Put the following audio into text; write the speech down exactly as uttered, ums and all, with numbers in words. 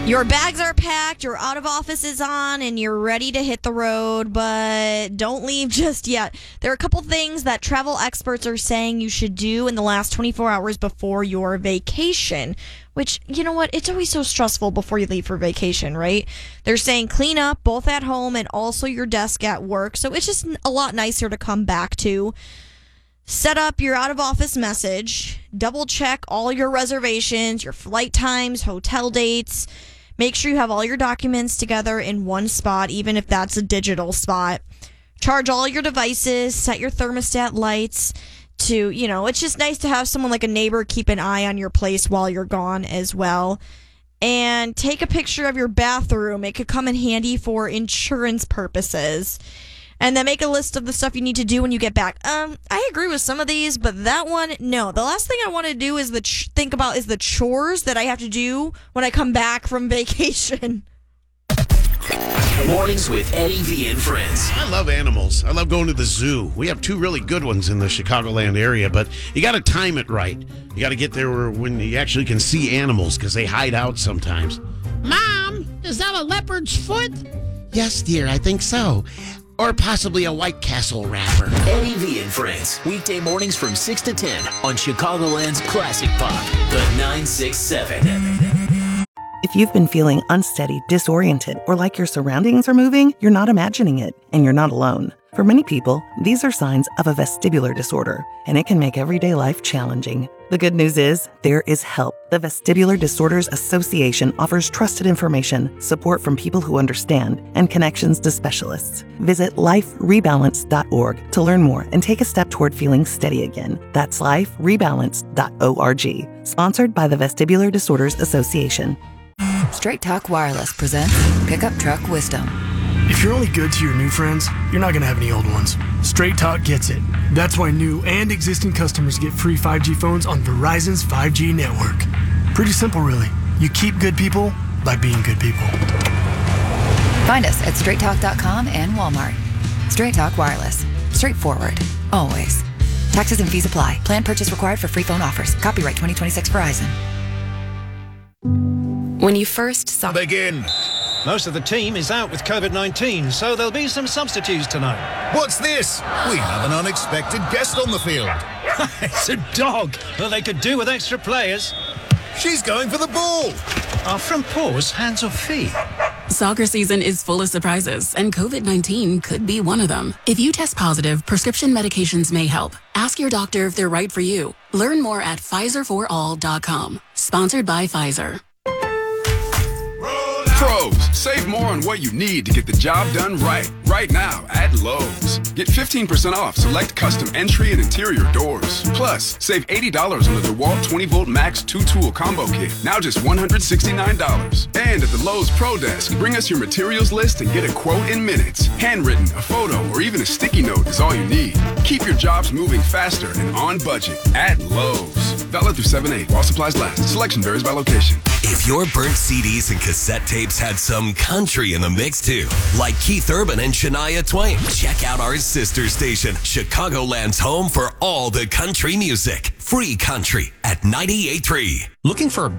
Your bags are packed, your out of office is on, and you're ready to hit the road, but don't leave just yet. There are a couple things that travel experts are saying you should do in the last twenty-four hours before your vacation, which, you know what, it's always so stressful before you leave for vacation, right? They're saying clean up both at home and also your desk at work, so it's just a lot nicer to come back to. Set up your out-of-office message. Double-check all your reservations, your flight times, hotel dates. Make sure you have all your documents together in one spot, even if that's a digital spot. Charge all your devices. Set your thermostat lights to, you know, it's just nice to have someone like a neighbor keep an eye on your place while you're gone as well. And take a picture of your bathroom. It could come in handy for insurance purposes. And then make a list of the stuff you need to do when you get back. Um, I agree with some of these, but that one, no. The last thing I want to do is the ch- think about is the chores that I have to do when I come back from vacation. Mornings with Eddie V and friends. I love animals. I love going to the zoo. We have two really good ones in the Chicagoland area, but you got to time it right. You got to get there when you actually can see animals because they hide out sometimes. Mom, is that a leopard's foot? Yes, dear, I think so. Or possibly a White Castle wrapper. Eddie V and friends. Weekday mornings from six to ten on Chicagoland's Classic Pop, the nine six seven. If you've been feeling unsteady, disoriented, or like your surroundings are moving, you're not imagining it, and you're not alone. For many people, these are signs of a vestibular disorder, and it can make everyday life challenging. The good news is, there is help. The Vestibular Disorders Association offers trusted information, support from people who understand, and connections to specialists. Visit life rebalance dot org to learn more and take a step toward feeling steady again. That's life rebalance dot org. Sponsored by the Vestibular Disorders Association. Straight Talk Wireless presents Pickup Truck Wisdom. If you're only good to your new friends, you're not going to have any old ones. Straight Talk gets it. That's why new and existing customers get free five G phones on Verizon's five G network. Pretty simple, really. You keep good people by being good people. Find us at straight talk dot com and Walmart. Straight Talk Wireless. Straightforward. Always. Taxes and fees apply. Plan purchase required for free phone offers. Copyright twenty twenty-six Verizon. When you first saw... Begin. Most of the team is out with covid nineteen, so there'll be some substitutes tonight. What's this? We have an unexpected guest on the field. It's a dog. Well, they could do with extra players. She's going for the ball. Are front paws hands or feet? Soccer season is full of surprises, and covid nineteen could be one of them. If you test positive, prescription medications may help. Ask your doctor if they're right for you. Learn more at Pfizer for all dot com. Sponsored by Pfizer. Pros, save more on what you need to get the job done right. Right now at Lowe's. Get fifteen percent off select custom entry and interior doors. Plus, save eighty dollars on the DeWalt twenty volt Max two tool combo kit. Now just one hundred sixty-nine dollars. And at the Lowe's Pro Desk, bring us your materials list and get a quote in minutes. Handwritten, a photo, or even a sticky note is all you need. Keep your jobs moving faster and on budget at Lowe's. Valid through seven eight while supplies last. Selection varies by location. If your burnt C Ds and cassette tapes had some country in the mix too, like Keith Urban and Shania Twain, check out our sister station, Chicagoland's home for all the country music. Free country at ninety-eight point three. Looking for a